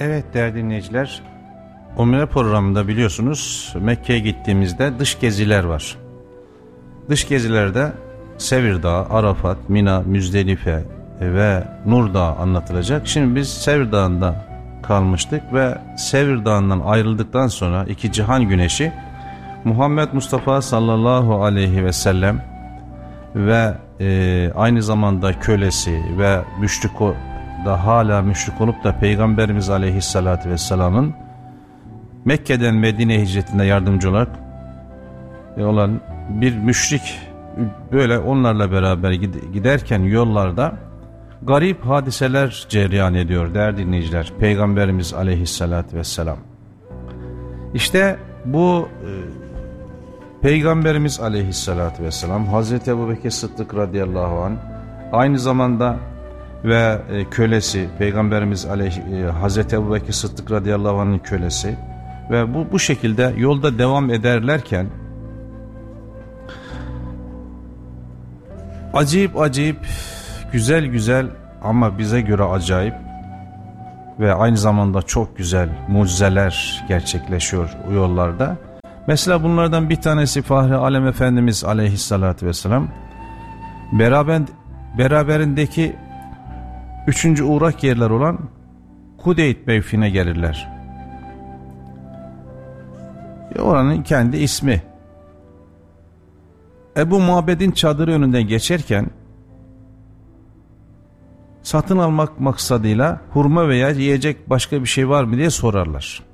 Evet değerli dinleyiciler, Umre programında biliyorsunuz Mekke'ye gittiğimizde dış geziler var. Dış gezilerde Sevir Dağı, Arafat, Mina, Müzdelife ve Nur Dağı anlatılacak. Şimdi biz Sevir Dağı'nda kalmıştık ve Sevir Dağı'ndan ayrıldıktan sonra iki cihan güneşi Muhammed Mustafa sallallahu aleyhi ve sellem ve aynı zamanda kölesi ve hala müşrik olup da Peygamberimiz aleyhissalatü vesselamın Mekke'den Medine hicretinde yardımcı olarak olan bir müşrik böyle onlarla beraber giderken yollarda garip hadiseler cereyan ediyor değerli dinleyiciler. Peygamberimiz aleyhissalatü vesselam. İşte bu Peygamberimiz aleyhissalatü vesselam Hazreti Ebubekir Sıddık radıyallahu anh aynı zamanda ve kölesi Peygamberimiz Hazreti Ebubekir Sıddık radıyallahu anh'ın kölesi ve bu şekilde yolda devam ederlerken acayip güzel ama bize göre acayip ve aynı zamanda çok güzel mucizeler gerçekleşiyor o yollarda. Mesela bunlardan bir tanesi Fahri Alem Efendimiz aleyhissalatü vesselam beraberindeki 3. uğrak yerler olan Kudeyt mevkine gelirler. Oranın kendi ismi. Ebu Muhabbed'in çadırı önünden geçerken satın almak maksadıyla hurma veya yiyecek başka bir şey var mı diye sorarlar.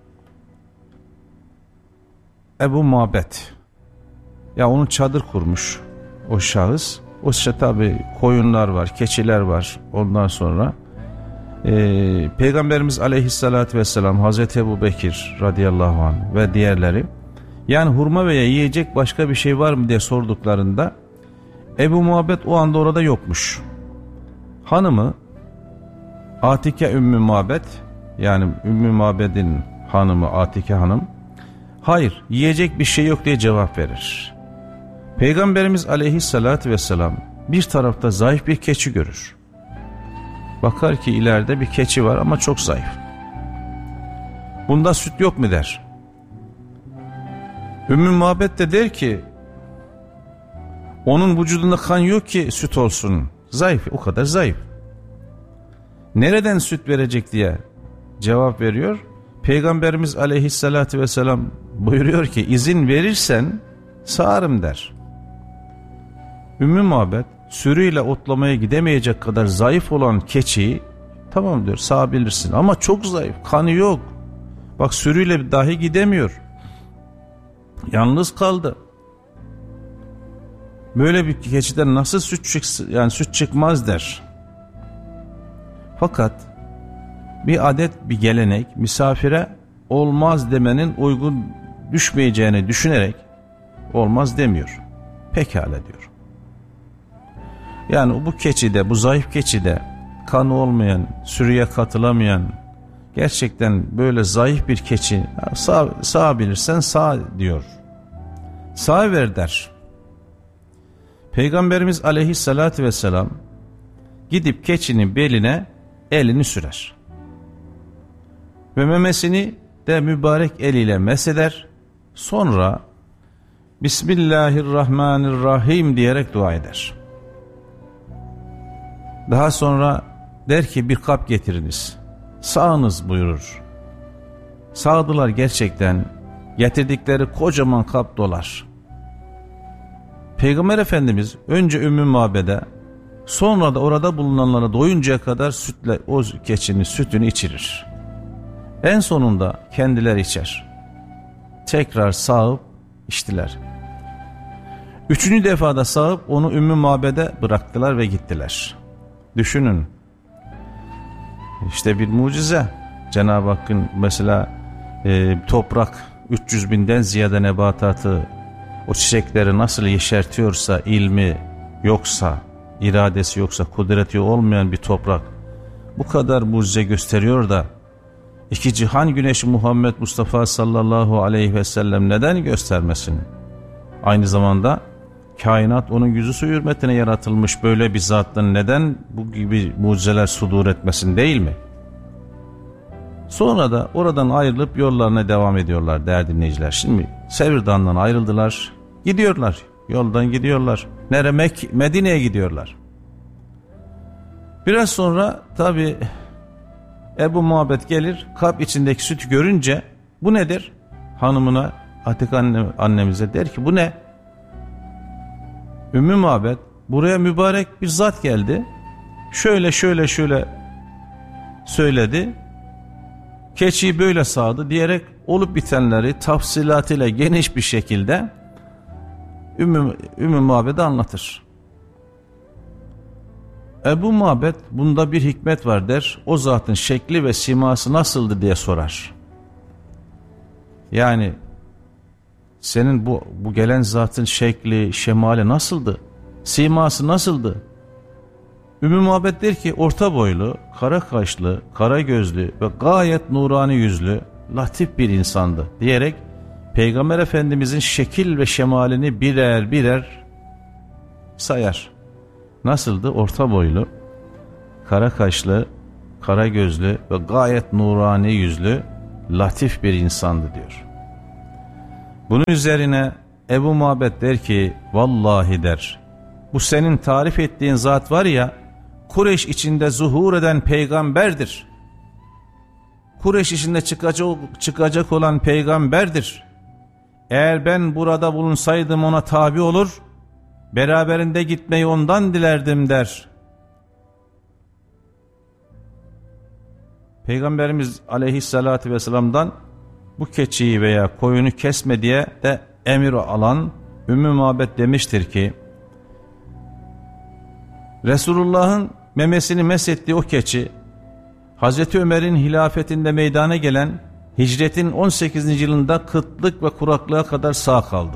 Ebu Muhabbed, ya onun çadır kurmuş o şahıs. O işte tabi koyunlar var, keçiler var. Ondan sonra Peygamberimiz aleyhissalatü vesselam, Hazreti Ebubekir radıyallahu anh ve diğerleri yani hurma veya yiyecek başka bir şey var mı diye sorduklarında Ebu Muhabbed o anda orada yokmuş. Hanımı Atike Ümmü Muhabbed, yani Ümmü Muhabbed'in hanımı Atike hanım, hayır yiyecek bir şey yok diye cevap verir. Peygamberimiz aleyhissalatü vesselam bir tarafta zayıf bir keçi görür. Bakar ki ileride bir keçi var ama çok zayıf. Bunda süt yok mu der. Ümmü Muhabbed de der ki onun vücudunda kan yok ki süt olsun. Zayıf, o kadar zayıf. Nereden süt verecek diye cevap veriyor. Peygamberimiz aleyhissalatü vesselam buyuruyor ki izin verirsen sağarım der. Ümmü Muhabbed sürüyle otlamaya gidemeyecek kadar zayıf olan keçiyi tamam diyor sağabilirsin ama çok zayıf, kanı yok. Bak sürüyle dahi gidemiyor. Yalnız kaldı. Böyle bir keçiden nasıl süt çıkmaz der. Fakat bir adet bir gelenek misafire olmaz demenin uygun düşmeyeceğini düşünerek olmaz demiyor. Pekala diyor. Yani bu keçide, bu zayıf keçide kanı olmayan, sürüye katılamayan gerçekten böyle zayıf bir keçi sağabilirsen sağ diyor. Sağ ver der. Peygamberimiz aleyhissalatü vesselam gidip keçinin beline elini sürer. Ve memesini de mübarek eliyle mesheder. Sonra Bismillahirrahmanirrahim diyerek dua eder. Daha sonra der ki bir kap getiriniz. Sağınız buyurur. Sağdılar gerçekten. Getirdikleri kocaman kap dolar. Peygamber Efendimiz önce Ümmü Muhabbed'e sonra da orada bulunanlara doyuncaya kadar sütle o keçinin sütünü içirir. En sonunda kendileri içer. Tekrar sağıp içtiler. 3. defada sağıp onu Ümmü Muhabbed'e bıraktılar ve gittiler. Düşünün. İşte bir mucize. Cenab-ı Hakk'ın mesela toprak 300 binden ziyade nebatatı o çiçekleri nasıl yeşertiyorsa, ilmi yoksa, iradesi yoksa, kudreti olmayan bir toprak bu kadar mucize gösteriyor da iki cihan güneşi Muhammed Mustafa sallallahu aleyhi ve sellem neden göstermesin? Aynı zamanda kainat onun yüzü su hürmetine yaratılmış böyle bir zattan neden bu gibi mucizeler sudur etmesin değil mi? Sonra da oradan ayrılıp yollarına devam ediyorlar değerli dinleyiciler. Şimdi Sevr Dağı'ndan ayrıldılar. Gidiyorlar. Yoldan gidiyorlar. Medine'ye gidiyorlar. Biraz sonra tabi Ebu Muhabbet gelir. Kap içindeki sütü görünce bu nedir? Hanımına Atik annemize der ki bu ne? Ümmü Muhabbet buraya mübarek bir zat geldi. Şöyle söyledi. Keçiyi böyle sağdı diyerek olup bitenleri tafsilatıyla geniş bir şekilde Ümmü Muhabbet'e anlatır. Ebu Muhabbet bunda bir hikmet var der. O zatın şekli ve siması nasıldı diye sorar. Yani senin bu gelen zatın şekli, şemali nasıldı? Siması nasıldı? Ümmü Muhabbet der ki orta boylu, kara kaşlı, kara gözlü ve gayet nurani yüzlü, latif bir insandı diyerek Peygamber Efendimizin şekil ve şemalini birer birer sayar. Nasıldı? Orta boylu, kara kaşlı, kara gözlü ve gayet nurani yüzlü, latif bir insandı diyor. Bunun üzerine Ebu Muhabbet der ki vallahi der, bu senin tarif ettiğin zat var ya, Kureyş içinde zuhur eden peygamberdir. Kureyş içinde çıkacak olan peygamberdir. Eğer ben burada bulunsaydım ona tabi olur, beraberinde gitmeyi ondan dilerdim der. Peygamberimiz aleyhissalatü vesselam'dan bu keçiyi veya koyunu kesme diye de emir alan Ümmü Muhabbet demiştir ki, Resulullah'ın memesini meshettiği o keçi, Hazreti Ömer'in hilafetinde meydana gelen hicretin 18. yılında kıtlık ve kuraklığa kadar sağ kaldı.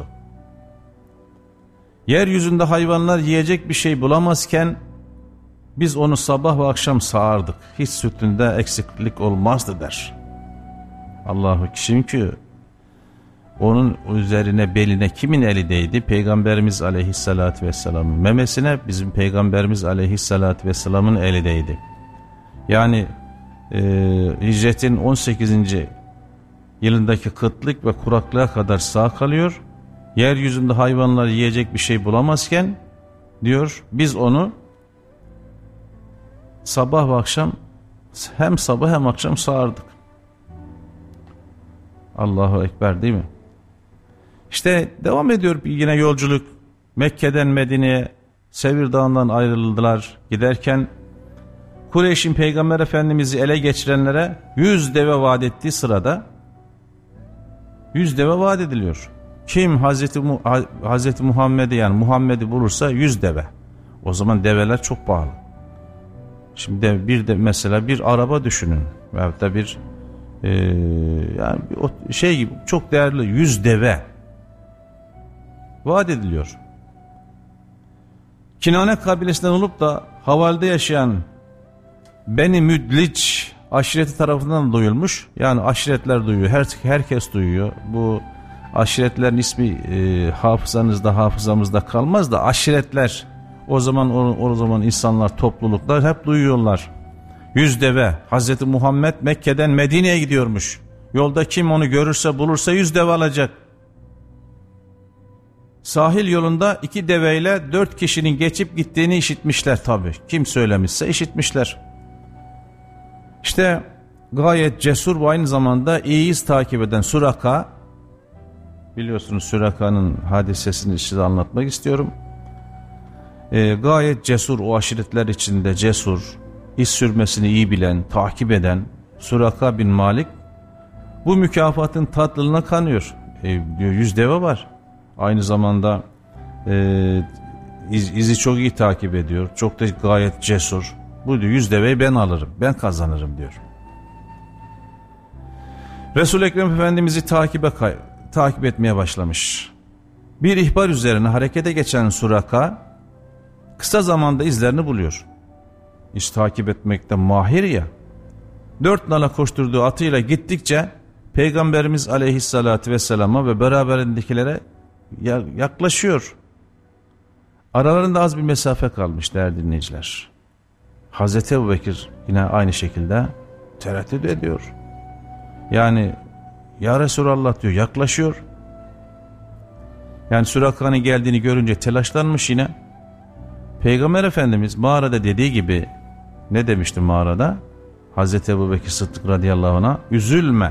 Yeryüzünde hayvanlar yiyecek bir şey bulamazken biz onu sabah ve akşam sağardık. Hiç sütünde eksiklik olmazdı der. Allahu çünkü onun üzerine beline kimin eli değdi? Peygamberimiz aleyhissalatü vesselamın memesine bizim Peygamberimiz aleyhissalatü vesselamın eli değdi. Yani hicretin 18. yılındaki kıtlık ve kuraklığa kadar sağ kalıyor. Yeryüzünde hayvanlar yiyecek bir şey bulamazken diyor biz onu sabah ve akşam hem sabah hem akşam sağardık. Allahu Ekber değil mi? İşte devam ediyor yine yolculuk. Mekke'den Medine'ye Sevr Dağı'ndan ayrıldılar. Giderken Kureyş'in Peygamber Efendimiz'i ele geçirenlere 100 deve vaat ettiği sırada 100 deve vaat ediliyor. Kim Hazreti Muhammed'i yani Muhammed'i bulursa 100 deve. O zaman develer çok pahalı. Şimdi bir de mesela bir araba düşünün. Veyahut da bir yani şey gibi çok değerli 100 deve vaat ediliyor. Kinane kabilesinden olup da Haval'de yaşayan Beni Müdliç aşireti tarafından duyulmuş. Yani aşiretler duyuyor. Herkes duyuyor. Bu aşiretlerin ismi hafızamızda kalmaz da aşiretler o zaman insanlar, topluluklar hep duyuyorlar. 100 deve. Hazreti Muhammed Mekke'den Medine'ye gidiyormuş. Yolda kim onu görürse bulursa 100 deve alacak. Sahil yolunda 2 deveyle 4 kişinin geçip gittiğini işitmişler tabii. Kim söylemişse işitmişler. İşte gayet cesur ve aynı zamanda iyi iz takip eden Suraka, biliyorsunuz Suraka'nın hadisesini size anlatmak istiyorum. Gayet cesur, o aşiretler içinde cesur, iz sürmesini iyi bilen, takip eden Suraka bin Malik bu mükafatın tatlılığına kanıyor. Diyor 100 deve var. Aynı zamanda izi çok iyi takip ediyor. Çok da gayet cesur. Bu diyor 100 deveyi ben alırım, ben kazanırım diyor. Resul-i Ekrem Efendimiz'i takip etmeye başlamış. Bir ihbar üzerine harekete geçen Suraka kısa zamanda izlerini buluyor. İz takip etmekte mahir ya. 4 nala koşturduğu atıyla gittikçe Peygamberimiz aleyhissalatü vesselama ve beraberindekilere yaklaşıyor. Aralarında az bir mesafe kalmış değerli dinleyiciler. Hazreti Ebubekir yine aynı şekilde tereddüt ediyor. Yani ya Resulallah diyor, yaklaşıyor. Yani Süraka'nın geldiğini görünce telaşlanmış yine. Peygamber Efendimiz mağarada dediği gibi, ne demişti mağarada? Hazreti Ebubekir Sıddık radıyallahu anh'a, üzülme.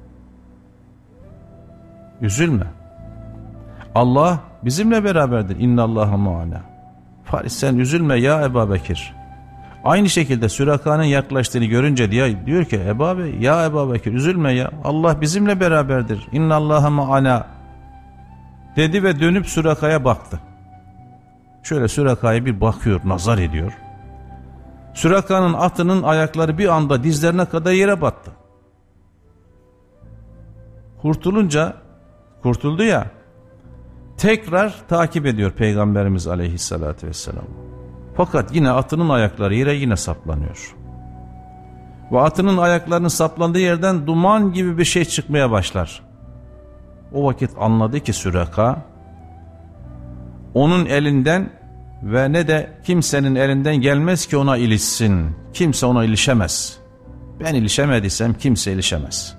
Üzülme. Allah bizimle beraberdir. İnnallâhe ma'ana. Faris sen üzülme ya Ebu Bekir. Aynı şekilde Süraka'nın yaklaştığını görünce diyor ki ya Ebu Bekir üzülme ya. Allah bizimle beraberdir. İnnallâhe ma'ana. Dedi ve dönüp Süraka'ya baktı. Şöyle Süraka'ya bir bakıyor, nazar ediyor. Süraka'nın atının ayakları bir anda dizlerine kadar yere battı. Kurtuldu ya, tekrar takip ediyor Peygamberimiz aleyhissalatü vesselam. Fakat yine atının ayakları yere yine saplanıyor. Ve atının ayaklarının saplandığı yerden duman gibi bir şey çıkmaya başlar. O vakit anladı ki Süraka, onun elinden ve ne de kimsenin elinden gelmez ki ona ilişsin. Kimse ona ilişemez. Ben ilişemediysem kimse ilişemez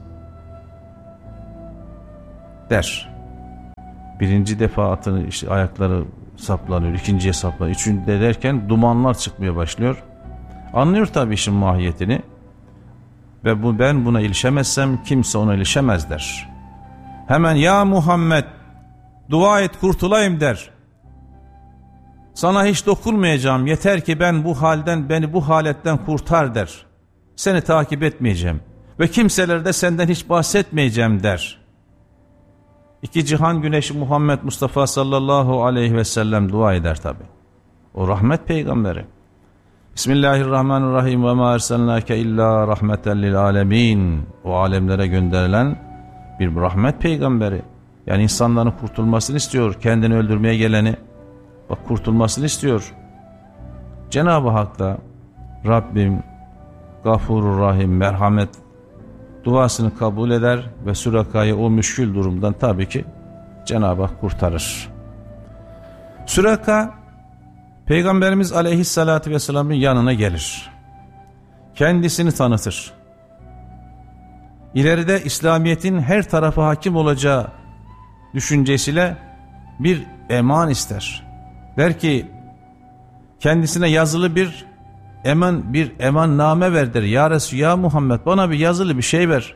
der. Birinci defa atın işte ayakları saplanıyor, ikinciye saplanıyor, üçüncüde derken dumanlar çıkmaya başlıyor. Anlıyor tabii işin mahiyetini ve ben buna ilişemezsem kimse ona ilişemez der. Hemen ya Muhammed dua et kurtulayım der. Sana hiç dokunmayacağım, yeter ki beni bu haletten kurtar der. Seni takip etmeyeceğim ve kimselere de senden hiç bahsetmeyeceğim der. İki cihan güneşi Muhammed Mustafa sallallahu aleyhi ve sellem dua eder tabi. O rahmet peygamberi. Bismillahirrahmanirrahim ve ma erselnake illa rahmeten lil alemin. O alemlere gönderilen bir rahmet peygamberi. Yani insanların kurtulmasını istiyor. Kendini öldürmeye geleni bak kurtulmasını istiyor. Cenab-ı Hak da Rabbim Gafurur Rahim, merhamet duasını kabul eder ve Süraka'yı o müşkül durumdan tabii ki Cenab-ı Hak kurtarır. Süraka Peygamberimiz aleyhissalatü vesselam'ın yanına gelir. Kendisini tanıtır. İleride İslamiyet'in her tarafa hakim olacağı düşüncesiyle bir eman ister. Der ki kendisine yazılı bir emanname ver der. Ya Resul, ya Muhammed bana bir yazılı bir şey ver.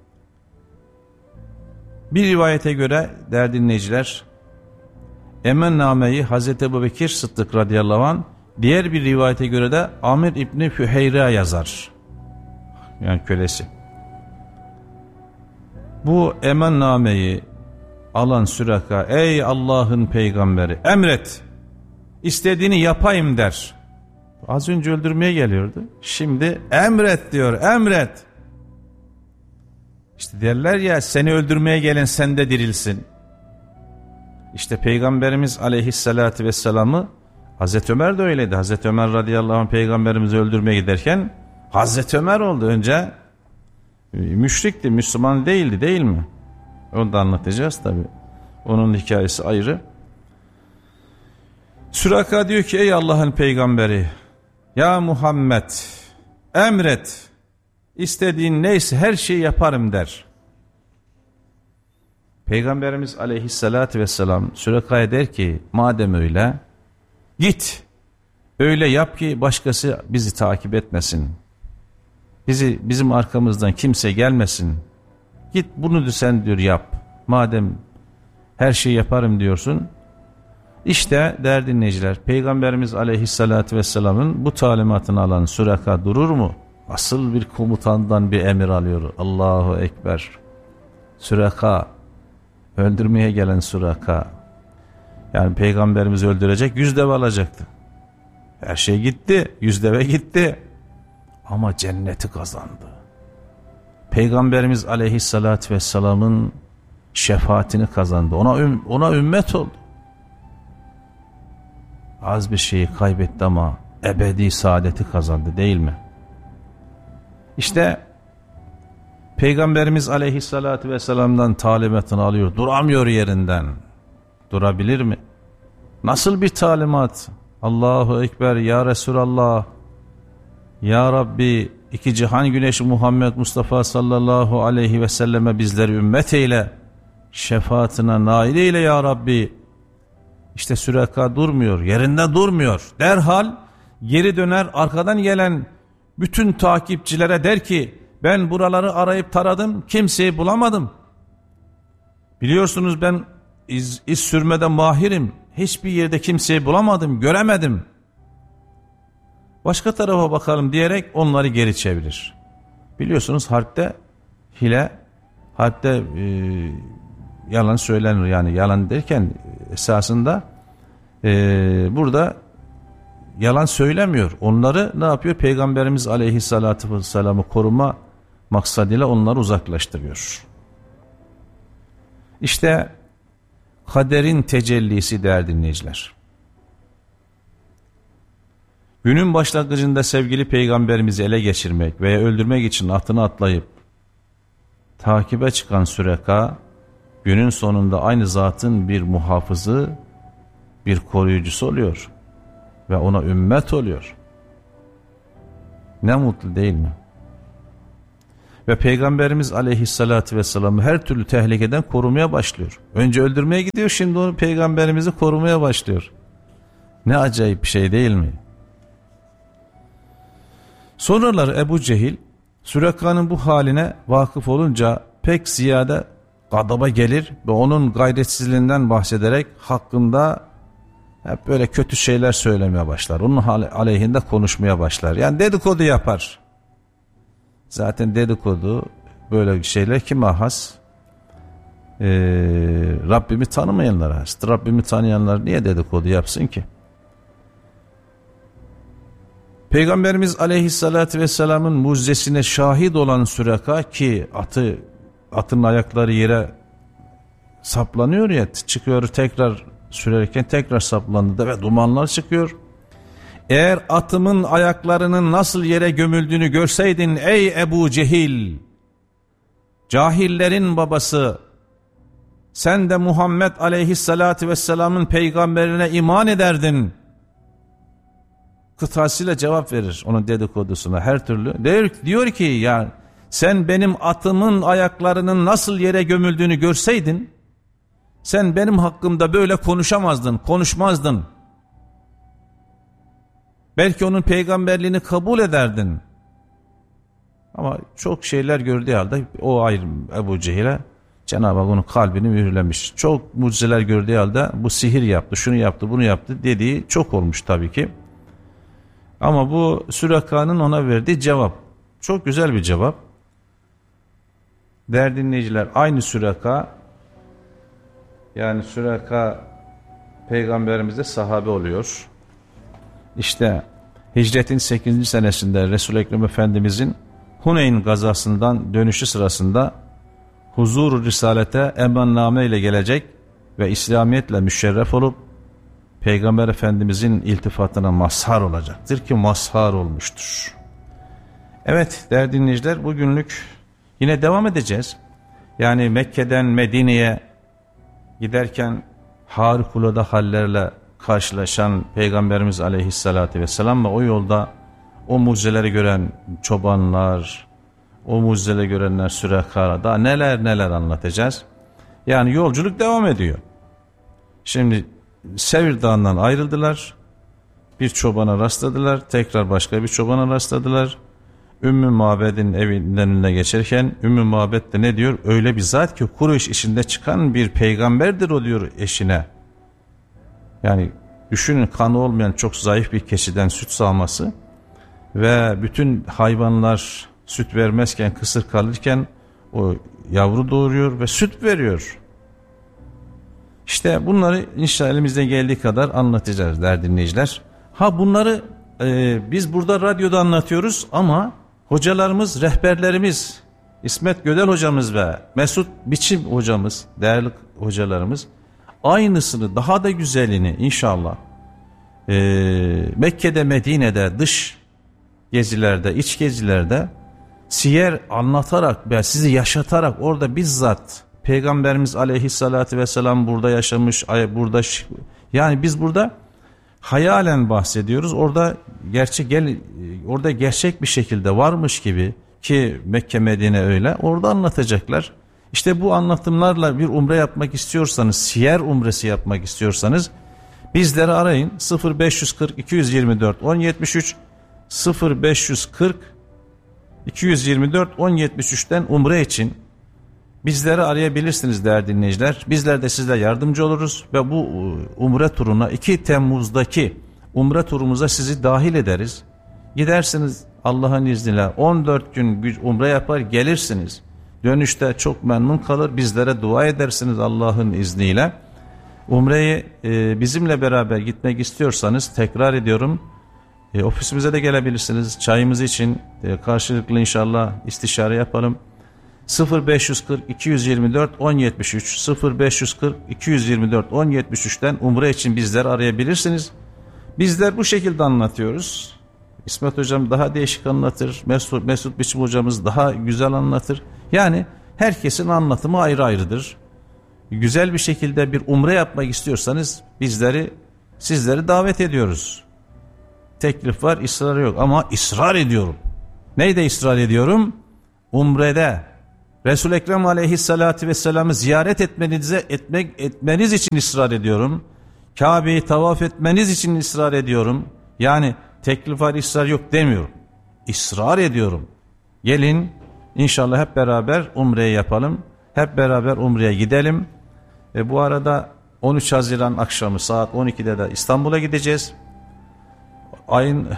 Bir rivayete göre değerli dinleyiciler, emannameyi Hazreti Ebubekir Sıddık radıyallahu anh, diğer bir rivayete göre de Amir İbni Füheyra yazar. Yani kölesi. Bu emannameyi alan Süraka, ey Allah'ın peygamberi emret, istediğini yapayım der. Az önce öldürmeye geliyordu. Şimdi emret diyor, emret. İşte derler ya, seni öldürmeye gelen sende dirilsin. İşte Peygamberimiz aleyhissalatü vesselam'ı Hazreti Ömer de öyleydi. Hazreti Ömer radıyallahu anh Peygamberimizi öldürmeye giderken Hazreti Ömer oldu. Önce müşrikti, Müslüman değildi, değil mi? Onu da anlatacağız tabi. Onun hikayesi ayrı. Süraka diyor ki ey Allah'ın peygamberi, ya Muhammed emret, istediğin neyse her şeyi yaparım der. Peygamberimiz aleyhissalatü vesselam Süraka'ya der ki madem öyle git öyle yap ki başkası bizi takip etmesin. Bizim arkamızdan kimse gelmesin. Git bunu sen diyor yap. Madem her şeyi yaparım diyorsun. İşte değerli dinleyiciler, Peygamberimiz aleyhissalatü vesselamın bu talimatını alan Süraka durur mu? Asıl bir komutandan bir emir alıyor. Allahu Ekber. Süraka, öldürmeye gelen Süraka. Yani Peygamberimizi öldürecek, 100 deve alacaktı. Her şey gitti, 100 deve gitti. Ama cenneti kazandı. Peygamberimiz aleyhissalatü vesselamın şefaatini kazandı. Ona ümmet oldu. Az bir şeyi kaybetti ama ebedi saadeti kazandı, değil mi? İşte Peygamberimiz aleyhissalatü vesselam'dan talimatını alıyor. Duramıyor yerinden. Durabilir mi? Nasıl bir talimat? Allahu Ekber, ya Resulallah, ya Rabbi iki cihan güneşi Muhammed Mustafa sallallahu aleyhi ve selleme bizleri ümmet eyle, şefaatine nail eyle ya Rabbi. İşte Süreka durmuyor, yerinde durmuyor. Derhal geri döner, arkadan gelen bütün takipçilere der ki ben buraları arayıp taradım, kimseyi bulamadım. Biliyorsunuz ben iz sürmede mahirim. Hiçbir yerde kimseyi bulamadım, göremedim. Başka tarafa bakalım diyerek onları geri çevirir. Biliyorsunuz harpte hile, harpte yalan söylenir, yani yalan derken esasında burada yalan söylemiyor. Onları ne yapıyor? Peygamberimiz aleyhissalatü vesselam'ı koruma maksadıyla onları uzaklaştırıyor. İşte kaderin tecellisi değerli dinleyiciler. Günün başlangıcında sevgili peygamberimizi ele geçirmek veya öldürmek için atını atlayıp takibe çıkan Süreka, günün sonunda aynı zatın bir muhafızı, bir koruyucusu oluyor ve ona ümmet oluyor. Ne mutlu değil mi? Ve Peygamberimiz aleyhissalatü vesselam'ı her türlü tehlikeden korumaya başlıyor. Önce öldürmeye gidiyor, şimdi onu Peygamberimizi korumaya başlıyor. Ne acayip bir şey değil mi? Sonraları Ebu Cehil, Süreka'nın bu haline vakıf olunca pek ziyade gadaba gelir ve onun gayretsizliğinden bahsederek hakkında hep böyle kötü şeyler söylemeye başlar. Onun aleyhinde konuşmaya başlar. Yani dedikodu yapar. Zaten dedikodu böyle şeyler kime has? Rabbimi tanımayanlara has. Rabbimi tanıyanlar niye dedikodu yapsın ki? Peygamberimiz aleyhissalatü vesselamın mucizesine şahit olan Süreka, ki atın ayakları yere saplanıyor ya, çıkıyor tekrar sürerken tekrar saplandı ve dumanlar çıkıyor. Eğer atımın ayaklarının nasıl yere gömüldüğünü görseydin ey Ebu Cehil, cahillerin babası, sen de Muhammed aleyhissalatü vesselamın peygamberine iman ederdin kıtasıyla cevap verir onun dedikodusuna her türlü. Diyor ki ya sen benim atımın ayaklarının nasıl yere gömüldüğünü görseydin sen benim hakkımda böyle konuşmazdın. Belki onun peygamberliğini kabul ederdin. Ama çok şeyler gördüğü halde o ayrı Ebu Cehil'e Cenab-ı Hak onun kalbini mühürlemiş. Çok mucizeler gördüğü halde bu sihir yaptı, şunu yaptı, bunu yaptı dediği çok olmuş tabii ki. Ama bu Süreka'nın ona verdiği cevap çok güzel bir cevap. Değerli dinleyiciler, aynı Süreka, yani Süreka peygamberimize sahabe oluyor. İşte hicretin 8. senesinde Resul-i Ekrem Efendimizin Huneyn gazasından dönüşü sırasında huzur-u risalete emanname ile gelecek ve İslamiyetle müşerref olup Peygamber Efendimizin iltifatına mazhar olacaktır ki mazhar olmuştur. Evet değerli dinleyiciler, bugünlük yine devam edeceğiz. Yani Mekke'den Medine'ye giderken harikulade hallerle karşılaşan Peygamberimiz aleyhissalatü vesselam ve o yolda o mucizeleri gören çobanlar, o mucizeleri görenler Süreka, daha neler anlatacağız. Yani yolculuk devam ediyor. Şimdi Sevir Dağı'ndan ayrıldılar. Bir çobana rastladılar. Tekrar başka bir çobana rastladılar. Ümmü Mabed'in evinin önüne geçerken Ümmü Mabed de ne diyor? Öyle bir zat ki Kureyş işinde çıkan bir peygamberdir o diyor eşine. Yani düşünün, kanı olmayan çok zayıf bir keçiden süt sağması ve bütün hayvanlar süt vermezken, kısır kalırken o yavru doğuruyor ve süt veriyor. İşte bunları inşallah elimizden geldiği kadar anlatacağız değerli dinleyiciler. Bunları biz burada radyoda anlatıyoruz ama hocalarımız, rehberlerimiz, İsmet Gödel hocamız ve Mesut Biçim hocamız, değerli hocalarımız aynısını, daha da güzelini inşallah Mekke'de, Medine'de, dış gezilerde, iç gezilerde siyer anlatarak ve sizi yaşatarak orada bizzat Peygamberimiz aleyhissalatü vesselam burada yaşamış, burada, yani biz burada hayalen bahsediyoruz. Orada gerçek bir şekilde varmış gibi, ki Mekke Medine öyle, orada anlatacaklar. İşte bu anlatımlarla bir umre yapmak istiyorsanız, siyer umresi yapmak istiyorsanız bizleri arayın. 0540 224 1073 0540 224 1073'ten umre için bizleri arayabilirsiniz değerli dinleyiciler. Bizler de size yardımcı oluruz ve bu umre turuna 2 Temmuz'daki umre turumuza sizi dahil ederiz. Gidersiniz Allah'ın izniyle 14 gün umre yapar gelirsiniz. Dönüşte çok memnun kalır, bizlere dua edersiniz Allah'ın izniyle. Umre'yi bizimle beraber gitmek istiyorsanız, tekrar ediyorum, ofisimize de gelebilirsiniz. Çayımız için karşılıklı inşallah istişare yapalım. 0540 224 1073 0540 224 1073'ten umre için bizleri arayabilirsiniz. Bizler bu şekilde anlatıyoruz. İsmet hocam daha değişik anlatır. Mesut Biçim hocamız daha güzel anlatır. Yani herkesin anlatımı ayrı ayrıdır. Güzel bir şekilde bir umre yapmak istiyorsanız sizleri davet ediyoruz. Teklif var, ısrar yok, ama ısrar ediyorum. Neyde ısrar ediyorum? Umrede Resul-i Ekrem aleyhissalatü vesselam'ı ziyaret etmeniz için ısrar ediyorum. Kabe'yi tavaf etmeniz için ısrar ediyorum. Yani teklif var, ısrar yok demiyorum. İsrar ediyorum. Gelin inşallah hep beraber umreyi yapalım. Hep beraber umreye gidelim. Bu arada 13 Haziran akşamı saat 12'de de İstanbul'a gideceğiz. Ayın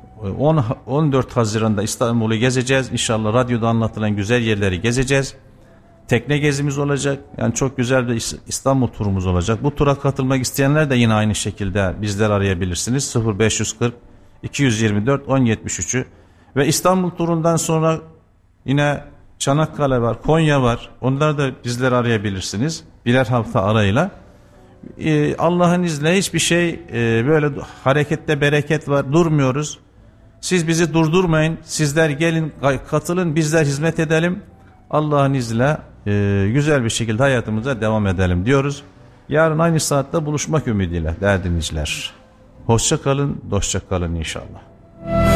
14 Haziran'da İstanbul'u gezeceğiz. İnşallah radyoda anlatılan güzel yerleri gezeceğiz. Tekne gezimiz olacak. Yani çok güzel bir İstanbul turumuz olacak. Bu tura katılmak isteyenler de yine aynı şekilde bizleri arayabilirsiniz. 0540 224 1073'ü ve İstanbul turundan sonra yine Çanakkale var, Konya var. Onları da bizleri arayabilirsiniz. Birer hafta arayla. Allah'ın izniyle hiçbir şey böyle harekette bereket var. Durmuyoruz. Siz bizi durdurmayın. Sizler gelin, katılın, bizler hizmet edelim. Allah'ın izniyle güzel bir şekilde hayatımıza devam edelim diyoruz. Yarın aynı saatte buluşmak ümidiyle değerli dinleyiciler. Hoşça kalın, dostça kalın inşallah.